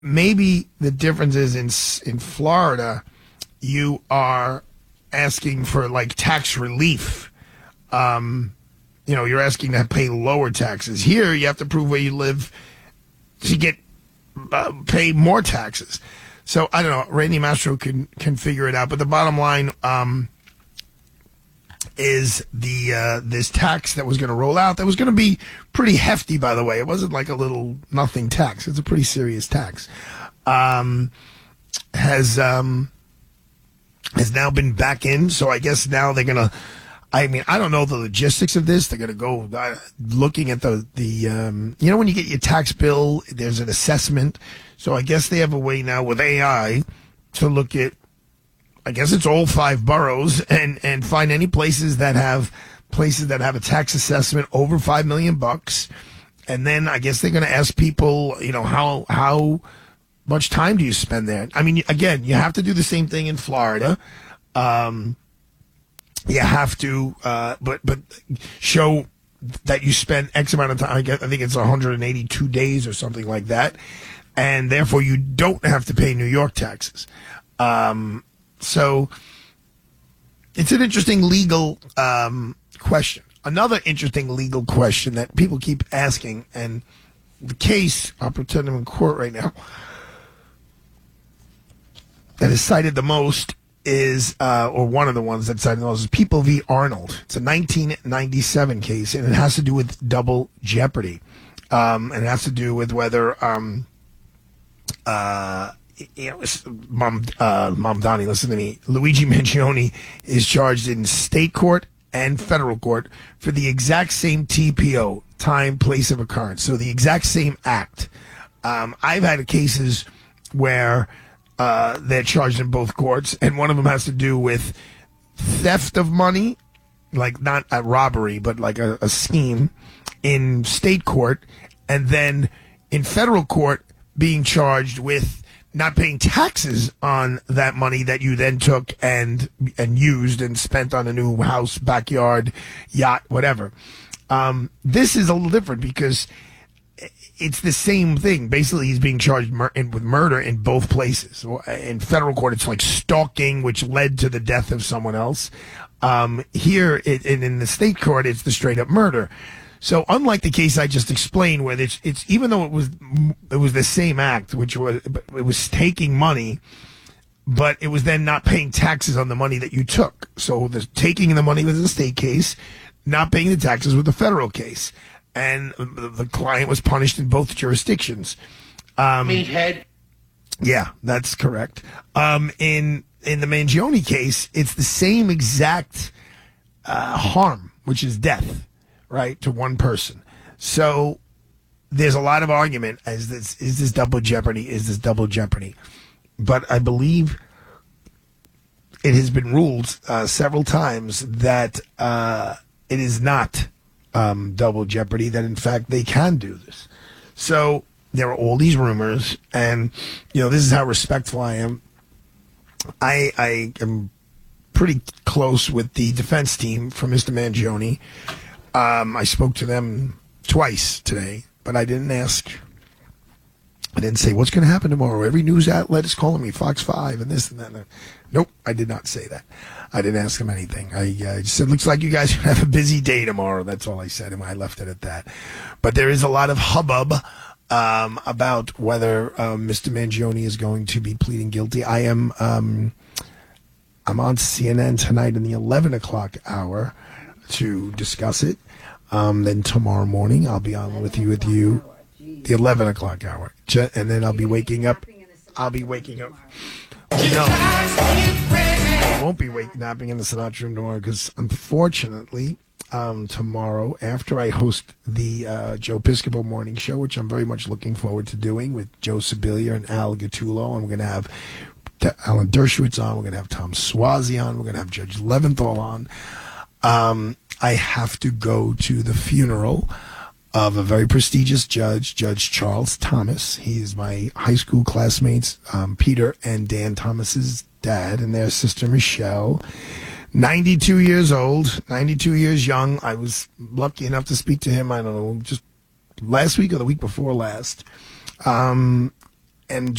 maybe the difference is in Florida, you are asking for like tax relief. You're asking to pay lower taxes. Here, you have to prove where you live to get pay more taxes. So I don't know. Randy Mastro can figure it out. But the bottom line is this tax that was going to roll out. That was going to be pretty hefty, by the way. It wasn't like a little nothing tax. It's a pretty serious tax. Has now been back in. So I guess now they're going to. I mean, I don't know the logistics of this. They're going to go looking at the when you get your tax bill, there's an assessment. So I guess they have a way now with AI to look at, I guess it's all 5 boroughs and find any places that have a tax assessment over $5 million. And then I guess they're going to ask people, how much time do you spend there? I mean, again, you have to do the same thing in Florida. You have to, but show that you spend X amount of time. I think it's 182 days or something like that, and therefore you don't have to pay New York taxes. So it's an interesting legal question. Another interesting legal question that people keep asking, and the case, I'll pretend I'm in court right now, that is cited the most is, or one of the ones that cited the most is People v. Arnold. It's a 1997 case, and it has to do with double jeopardy. And it has to do with whether, Mom Donnie, listen to me. Luigi Mangione is charged in state court and federal court for the exact same TPO, time, place of occurrence. So the exact same act. I've had cases where they're charged in both courts, and one of them has to do with theft of money, like not a robbery, but like a scheme in state court, and then in federal court being charged with not paying taxes on that money that you then took and used and spent on a new house, backyard, yacht, whatever. This is a little different because it's the same thing. Basically, he's being charged with murder in both places. In federal court, it's like stalking, which led to the death of someone else. Here, in the state court, it's the straight up murder. So, unlike the case I just explained, where it's even though it was the same act, which was taking money, but it was then not paying taxes on the money that you took. So, the taking the money was a state case, not paying the taxes was the federal case. And the client was punished in both jurisdictions. Meathead. Yeah, that's correct. In the Mangione case, it's the same exact harm, which is death, right, to one person. So there's a lot of argument is this double jeopardy? Is this double jeopardy? But I believe it has been ruled several times that it is not double jeopardy, that in fact they can do this. So there are all these rumors, and this is how respectful I am. I am pretty close with the defense team for Mr. Mangione. I spoke to them twice today, but I didn't say what's going to happen tomorrow. Every news outlet is calling me, Fox 5 and this and that. Nope, I did not say that. I didn't ask him anything. I just said, looks like you guys have a busy day tomorrow. That's all I said, and I left it at that. But there is a lot of hubbub about whether Mr. Mangione is going to be pleading guilty. I'm on CNN tonight in the 11 o'clock hour to discuss it. Then tomorrow morning I'll be on with you the 11 o'clock hour. And then I'll be waking up. No, I won't be napping in the Sinatra room tomorrow because, unfortunately, tomorrow, after I host the Joe Piscopo Morning Show, which I'm very much looking forward to doing with Joe Sibilia and Al Gattulo, and we're going to have Alan Dershowitz on, we're going to have Tom Swazi on, we're going to have Judge Leventhal on. I have to go to the funeral of a very prestigious judge, Judge Charles Thomas. He is my high school classmates, Peter and Dan Thomas's dad, and their sister Michelle. 92 years old, 92 years young. I was lucky enough to speak to him, I don't know, just last week or the week before last. And and